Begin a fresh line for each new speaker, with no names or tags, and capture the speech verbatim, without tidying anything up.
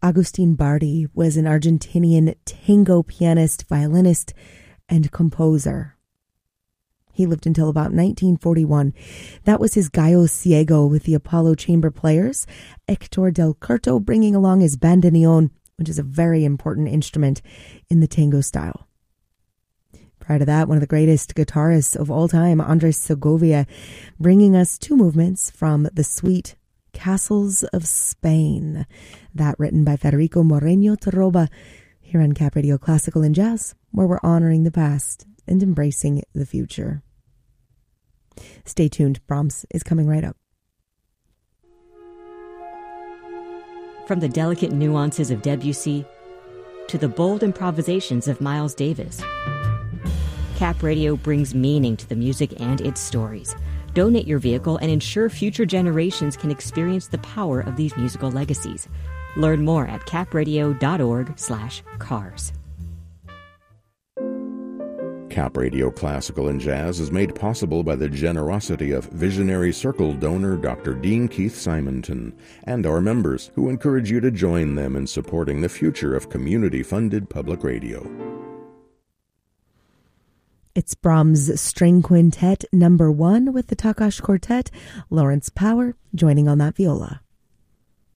Agustin Bardi was an Argentinian tango pianist, violinist, and composer. He lived until about nineteen forty-one. That was his Gallo Ciego with the Apollo Chamber Players, Hector del Curto bringing along his bandoneon, which is a very important instrument in the tango style. Prior to that, one of the greatest guitarists of all time, Andres Segovia, bringing us two movements from the suite Castles of Spain, that written by Federico Moreno Torroba, here on Cap Radio Classical and Jazz, where we're honoring the past and embracing the future. Stay tuned, Brahms is coming right up.
From the delicate nuances of Debussy to the bold improvisations of Miles Davis, Cap Radio brings meaning to the music and its stories. Donate your vehicle and ensure future generations can experience the power of these musical legacies. Learn more at capradio.org slash cars.
Cap Radio Classical and Jazz is made possible by the generosity of Visionary Circle donor Doctor Dean Keith Simonton and our members, who encourage you to join them in supporting the future of community-funded public radio.
It's Brahms' String Quintet number one with the Takash Quartet, Lawrence Power joining on that viola.